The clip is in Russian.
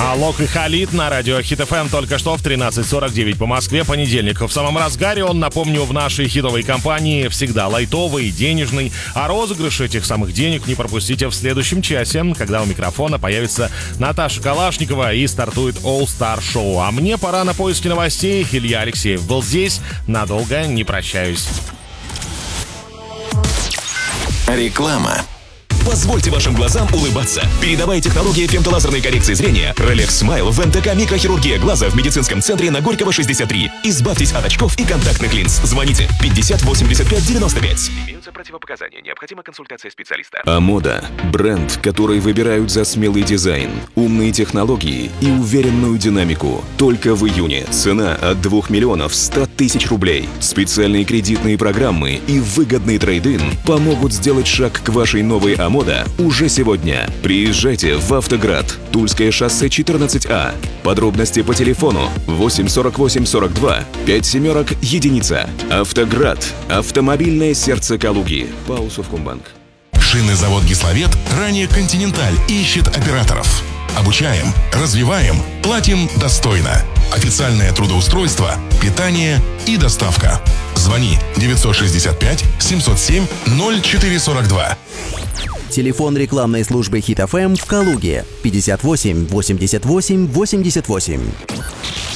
Лок и Халид на радио Хит ФМ только что в 13:49 по Москве, понедельник. В самом разгаре он, напомню, в нашей хитовой компании всегда лайтовый, денежный. А розыгрыш этих самых денег не пропустите в следующем часе, когда у микрофона появится Наташа Калашникова и стартует All Star Show. А мне пора на поиски новостей. Илья Алексеев был здесь. Надолго не прощаюсь. Реклама. Позвольте вашим глазам улыбаться. Передовая технология фемтолазерной коррекции зрения Relax Smile в НТК микрохирургия глаза в медицинском центре на Горького, 63. Избавьтесь от очков и контактных линз. Звоните 50 85 95. Имеются противопоказания. Необходима консультация специалиста. Амода – бренд, который выбирают за смелый дизайн, умные технологии и уверенную динамику. Только в июне цена от 2 миллионов 100 тысяч рублей. Специальные кредитные программы и выгодный трейд-ин помогут сделать шаг к вашей новой Амода уже сегодня. Приезжайте в Автоград, Тульское шоссе 14А. Подробности по телефону 8 48 42 5 семерок единица. Автоград. Автомобильное сердце Калуги. ПАО Совкомбанк. Шинный завод «Гисловет», ранее «Континенталь», ищет операторов. Обучаем, развиваем, платим достойно. Официальное трудоустройство, питание и доставка. Звони 965 707 0442. Телефон рекламной службы Хит ФМ в Калуге 58 88 88.